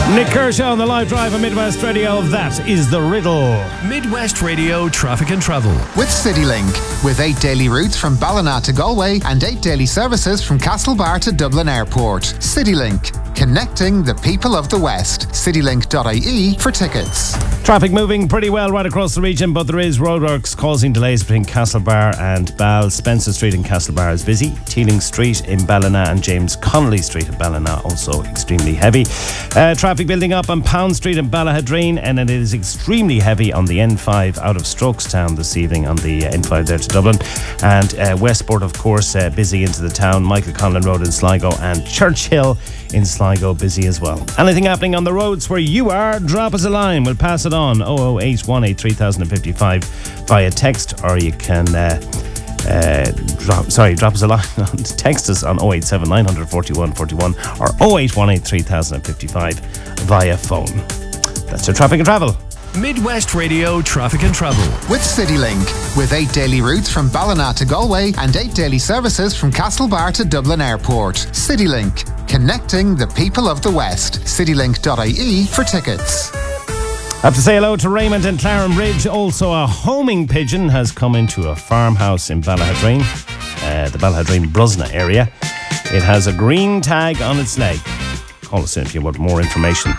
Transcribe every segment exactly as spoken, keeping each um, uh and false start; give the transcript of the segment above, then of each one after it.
Nick Kershaw on the live drive on Midwest Radio. That is the riddle. Midwest Radio Traffic and Travel. With CityLink. With eight daily routes from Ballina to Galway and eight daily services from Castlebar to Dublin Airport. CityLink. Connecting the people of the West. citylink dot I E for tickets. Traffic moving pretty well right across the region, but there is roadworks causing delays between Castlebar and Ball. Spencer Street in Castlebar is busy. Teeling Street in Ballina and James Connolly Street in Ballina also extremely heavy. Uh, traffic building up on Pound Street in Ballahadreen, and it is extremely heavy on the N five out of Strokestown this evening on the N five there to Dublin. And uh, Westport, of course, uh, busy into the town. Michael Conlon Road in Sligo and Churchill in Sligo busy as well. Anything happening on the roads where you are, drop us a line. We'll pass it on. oh oh eight one eight three thousand fifty-five via text, or you can uh, uh, drop, sorry, drop us a line. Text us on oh eight seven nine four one four one or oh eight one eight three thousand fifty-five via phone. That's your traffic and travel. Midwest Radio Traffic and Travel. With CityLink. With eight daily routes from Ballina to Galway and eight daily services from Castlebar to Dublin Airport. CityLink. Connecting the people of the West. citylink dot I E for tickets. I have to say hello to Raymond in Clarenbridge. Also, a homing pigeon has come into a farmhouse in Ballahadreen, uh, the Ballahadreen Brusna area. It has a green tag on its leg. Call us in if you want more information.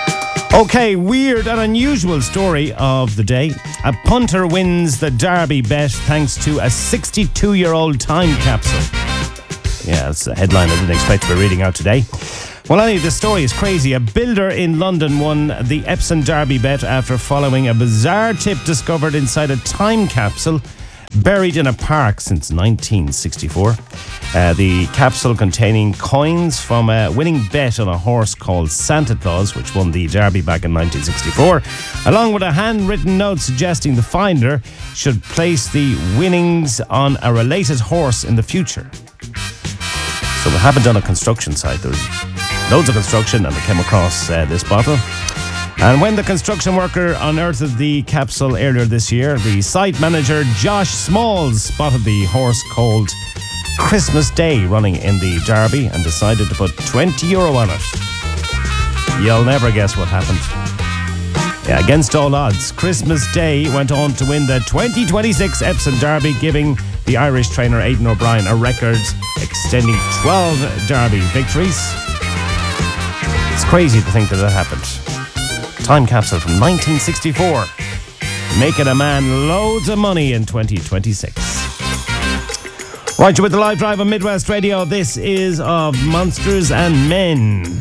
Okay, weird and unusual story of the day. A punter wins the Derby bet thanks to a sixty-two-year-old time capsule. Yeah, that's a headline I didn't expect to be reading out today. Well, anyway, the story is crazy. A builder in London won the Epsom Derby bet after following a bizarre tip discovered inside a time capsule buried in a park since nineteen sixty-four. Uh, the capsule containing coins from a winning bet on a horse called Santa Claus, which won the Derby back in nineteen sixty-four, along with a handwritten note suggesting the finder should place the winnings on a related horse in the future. So it happened on a construction site. There was loads of construction and they came across uh, this bottle. And when the construction worker unearthed the capsule earlier this year, the site manager Josh Smalls spotted the horse called Christmas Day running in the Derby and decided to put twenty euro on it. You'll never guess what happened. Yeah, against all odds, Christmas Day went on to win the twenty twenty-six Epsom Derby, giving the Irish trainer Aidan O'Brien a record extending twelve Derby victories. It's crazy to think that that happened. Time capsule from nineteen sixty-four, making a man loads of money in twenty twenty-six. Right, you're with the live drive on Midwest Radio. This is of Monsters and Men.